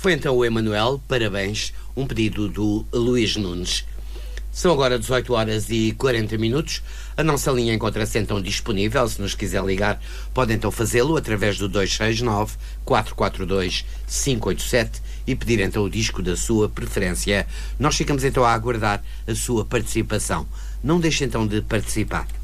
Foi então o Emanuel, parabéns, um pedido do Luís Nunes. São agora 18 horas e 40 minutos. A nossa linha encontra-se então disponível. Se nos quiser ligar, pode então fazê-lo através do 269-442-587 e pedir então o disco da sua preferência. Nós ficamos então a aguardar a sua participação. Não deixe então de participar.